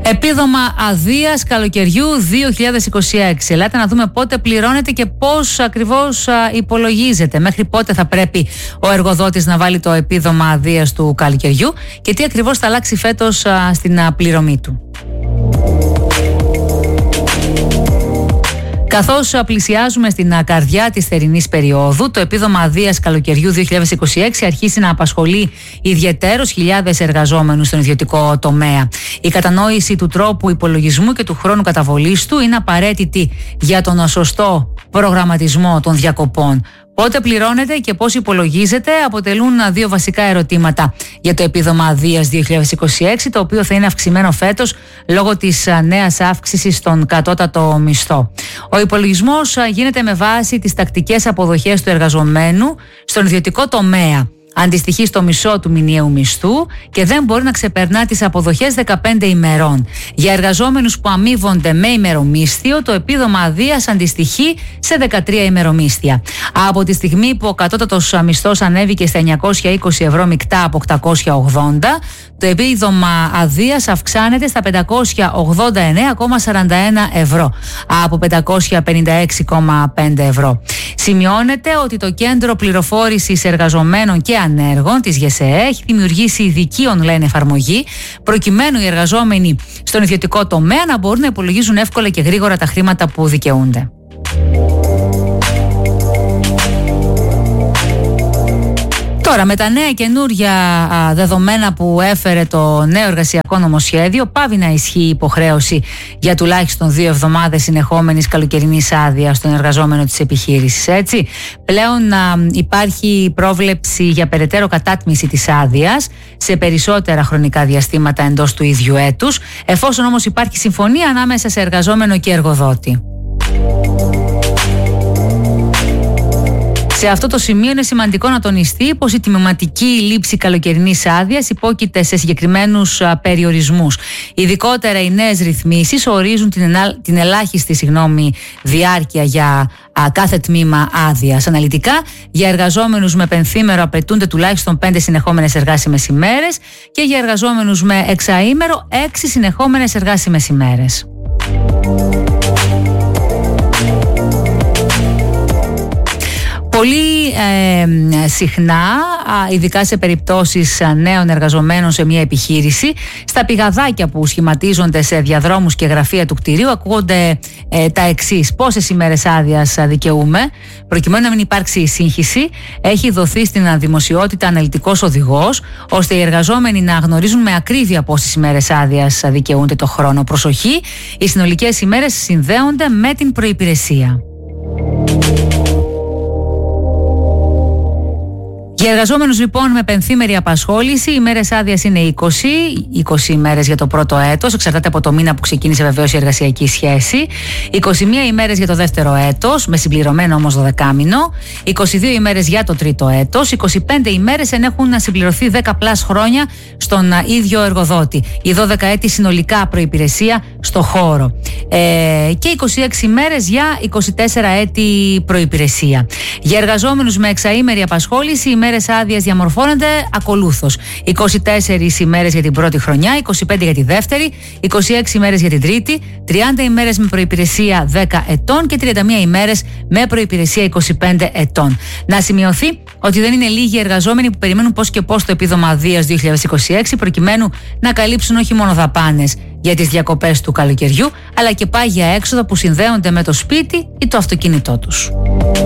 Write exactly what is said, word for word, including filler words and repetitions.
Επίδομα αδείας καλοκαιριού δύο χιλιάδες είκοσι έξι. Ελάτε να δούμε πότε πληρώνεται και πώς ακριβώς υπολογίζεται. Μέχρι πότε θα πρέπει ο εργοδότης να βάλει το επίδομα αδείας του καλοκαιριού και τι ακριβώς θα αλλάξει φέτος στην πληρωμή του. Καθώς πλησιάζουμε στην καρδιά της θερινής περίοδου, το επίδομα αδείας καλοκαιριού δύο χιλιάδες είκοσι έξι αρχίσει να απασχολεί ιδιαιτέρως χιλιάδες εργαζόμενους στον ιδιωτικό τομέα. Η κατανόηση του τρόπου υπολογισμού και του χρόνου καταβολής του είναι απαραίτητη για τον σωστό προγραμματισμό των διακοπών. Πότε πληρώνεται και πώς υπολογίζεται αποτελούν δύο βασικά ερωτήματα για το επίδομα αδείας δύο χιλιάδες είκοσι έξι, το οποίο θα είναι αυξημένο φέτος λόγω της νέας αύξησης στον κατώτατο μισθό. Ο υπολογισμός γίνεται με βάση τις τακτικές αποδοχές του εργαζομένου στον ιδιωτικό τομέα. Αντιστοιχεί στο μισό του μηνιαίου μισθού και δεν μπορεί να ξεπερνά τις αποδοχές δεκαπέντε ημερών. Για εργαζόμενους που αμείβονται με ημερομίσθιο, το επίδομα αδείας αντιστοιχεί σε δεκατρία ημερομίσθια. Από τη στιγμή που ο κατώτατος μισθός ανέβηκε στα εννιακόσια είκοσι ευρώ μεικτά από οκτακόσια ογδόντα, το επίδομα αδείας αυξάνεται στα πεντακόσια ογδόντα εννέα κόμμα σαράντα ένα ευρώ από πεντακόσια πενήντα έξι κόμμα πέντε ευρώ. Σημειώνεται ότι το Κέντρο Πληροφόρησης Εργαζομένων και Ανέργων της ΓΕΣΕΕ έχει δημιουργήσει ειδική online εφαρμογή προκειμένου οι εργαζόμενοι στον ιδιωτικό τομέα να μπορούν να υπολογίζουν εύκολα και γρήγορα τα χρήματα που δικαιούνται. Τώρα, με τα νέα καινούργια α, δεδομένα που έφερε το νέο εργασιακό νομοσχέδιο, πάβει να ισχύει η υποχρέωση για τουλάχιστον δύο εβδομάδες συνεχόμενης καλοκαιρινής άδειας στον εργαζόμενο της επιχείρησης. Έτσι, πλέον α, υπάρχει πρόβλεψη για περαιτέρω κατάτμιση της άδειας σε περισσότερα χρονικά διαστήματα εντός του ίδιου έτους, εφόσον όμως υπάρχει συμφωνία ανάμεσα σε εργαζόμενο και εργοδότη. Σε αυτό το σημείο είναι σημαντικό να τονιστεί πως η τιμηματική λήψη καλοκαιρινής άδειας υπόκειται σε συγκεκριμένους περιορισμούς. Ειδικότερα οι νέες ρυθμίσεις ορίζουν την, ελά, την ελάχιστη συγγνώμη, διάρκεια για α, κάθε τμήμα άδειας. Αναλυτικά, για εργαζόμενους με πενθήμερο απαιτούνται τουλάχιστον πέντε συνεχόμενες εργάσιμες ημέρες και για εργαζόμενους με εξαήμερο έξι συνεχόμενες εργάσιμες ημέρες. Πολύ ε, συχνά, ειδικά σε περιπτώσεις νέων εργαζομένων σε μια επιχείρηση, στα πηγαδάκια που σχηματίζονται σε διαδρόμους και γραφεία του κτηρίου ακούγονται ε, τα εξής. Πόσες ημέρες άδειας δικαιούμαι? Προκειμένου να μην υπάρξει σύγχυση, έχει δοθεί στην δημοσιότητα αναλυτικός οδηγός, ώστε οι εργαζόμενοι να γνωρίζουν με ακρίβεια πόσες ημέρες άδειας δικαιούνται το χρόνο. Προσοχή, οι συνολικές ημέρες συνδέονται με την προϋπηρεσία. Για εργαζόμενους λοιπόν με πενθήμερη απασχόληση, οι ημέρες άδειας είναι είκοσι, είκοσι ημέρες για το πρώτο έτος, εξαρτάται από το μήνα που ξεκίνησε βεβαίως η εργασιακή σχέση, είκοσι μία ημέρες για το δεύτερο έτος, με συμπληρωμένο όμως δωδεκάμηνο, είκοσι δύο ημέρες για το τρίτο έτος, είκοσι πέντε ημέρες εν έχουν να συμπληρωθεί δέκα πλας χρόνια στον ίδιο εργοδότη, οι δώδεκα έτη συνολικά προϋπηρεσία στο χώρο ε, και είκοσι έξι ημέρες για είκοσι τέσσερα έτη προϋπηρεσία. Για εργαζόμενους με εξαήμερη απασχόληση, οι ημέρες άδειας διαμορφώνονται ακολούθως: είκοσι τέσσερις ημέρες για την πρώτη χρονιά, είκοσι πέντε για τη δεύτερη, είκοσι έξι ημέρες για την τρίτη, τριάντα ημέρες με προϋπηρεσία δέκα ετών και τριάντα μία ημέρες με προϋπηρεσία είκοσι πέντε ετών. Να σημειωθεί ότι δεν είναι λίγοι εργαζόμενοι που περιμένουν πώς και πώς το επίδομα αδείας δύο χιλιάδες είκοσι έξι προκειμένου να καλύψουν όχι μόνο δαπάνες για τις διακοπές του καλοκαιριού, αλλά και πάγια έξοδα που συνδέονται με το σπίτι ή το αυτοκίνητό τους.